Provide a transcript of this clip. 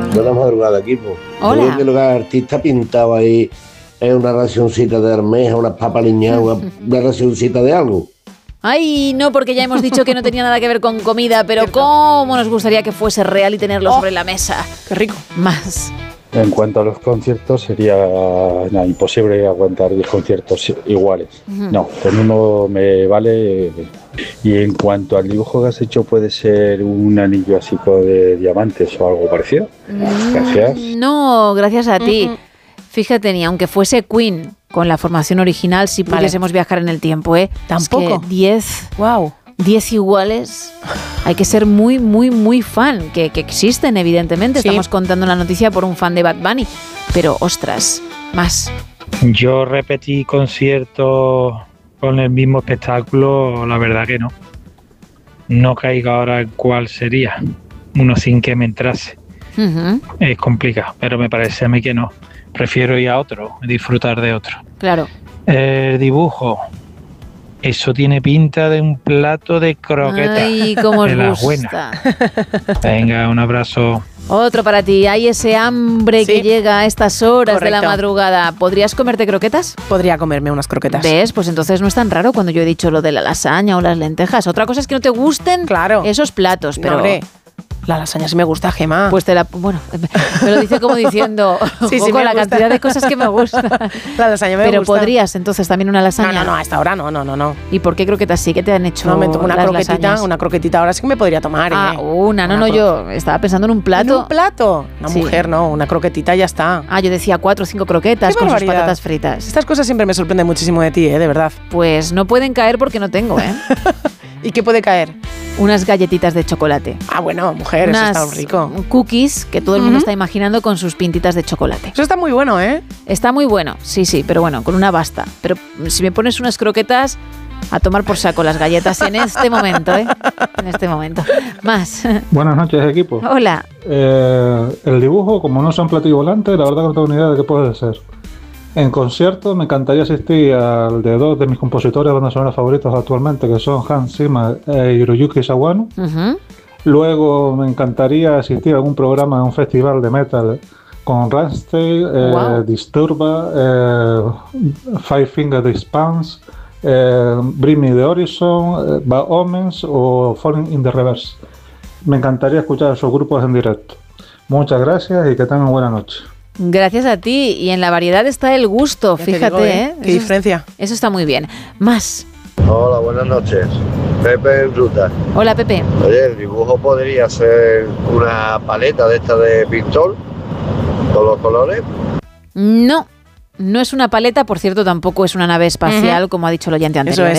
Buenas madrugadas, equipo. Hola. Creo que lo que el artista pintaba ahí es una racioncita de almeja, unas papas liñadas, una racioncita de algo. Ay, no, porque ya hemos dicho que no tenía nada que ver con comida, pero cómo nos gustaría que fuese real y tenerlo sobre la mesa. ¡Qué rico! Más. En cuanto a los conciertos, sería imposible aguantar 10 conciertos iguales. No, con uno me vale. Y en cuanto al dibujo que has hecho, ¿puede ser un anillo así de diamantes o algo parecido? Gracias. No, gracias a ti. Fíjate, ni aunque fuese Queen con la formación original, si pudiésemos viajar en el tiempo, ¿eh? Tampoco. Es que 10... ¡Wow! 10 iguales, hay que ser muy, muy, muy fan, que existen evidentemente, estamos contando la noticia por un fan de Bad Bunny, pero ostras, más. Yo repetí conciertos con el mismo espectáculo, la verdad que no. No caigo ahora en cuál sería, uno sin que me entrase. Es complicado, pero me parece a mí que no. Prefiero ir a otro, disfrutar de otro. Claro. El dibujo. Eso tiene pinta de un plato de croquetas. Ay, cómo os de las gusta. buenas. Venga, un abrazo. Otro para ti. Hay ese hambre que llega a estas horas de la madrugada. ¿Podrías comerte croquetas? Podría comerme unas croquetas. ¿Ves? Pues entonces no es tan raro cuando yo he dicho lo de la lasaña o las lentejas. Otra cosa es que no te gusten esos platos, pero... No, hombre. La lasaña sí me gusta, Gemma. Pues bueno, me lo dice como diciendo con la cantidad de cosas que me gustan. La lasaña me gusta. Pero podrías entonces también una lasaña. No, a esta hora no. ¿Y por qué croquetas sí que te han hecho? No, me tomo lasañas? una croquetita ahora sí que me podría tomar. Yo estaba pensando en un plato. ¿En un plato? Una mujer, no, una croquetita ya está. Yo decía 4 o 5 croquetas con sus patatas fritas. Estas cosas siempre me sorprenden muchísimo de ti, de verdad. Pues no pueden caer porque no tengo, ¿Y qué puede caer? Unas galletitas de chocolate. Bueno, mujer, eso está rico. Cookies que todo el mundo está imaginando con sus pintitas de chocolate. Eso está muy bueno, ¿eh? Está muy bueno, sí, pero bueno, con una basta. Pero si me pones unas croquetas, a tomar por saco las galletas en este momento, ¿eh? En este momento. Más. Buenas noches, equipo. Hola. El dibujo, como no son platillo volante, la verdad que no tengo ni idea de qué puede ser. En concierto me encantaría asistir al de 2 de mis compositores de bandas sonoras favoritos actualmente, que son Hans Zimmer e Hiroyuki Sawano. Luego me encantaría asistir a algún programa de un festival de metal con Rammstein, Disturba, Five Finger Death Punch, Bring Me the Horizon, Bad Omens o Falling in the Reverse. Me encantaría escuchar esos grupos en directo. Muchas gracias y que tengan buena noche. Gracias a ti. Y en la variedad está el gusto, ya fíjate, digo, ¿eh? Qué diferencia. Eso está muy bien. Más. Hola, buenas noches. Pepe en ruta. Hola, Pepe. Oye, el dibujo podría ser una paleta de esta de pintor con los colores. No es una paleta, por cierto, tampoco es una nave espacial, como ha dicho el oyente anterior. Eso es.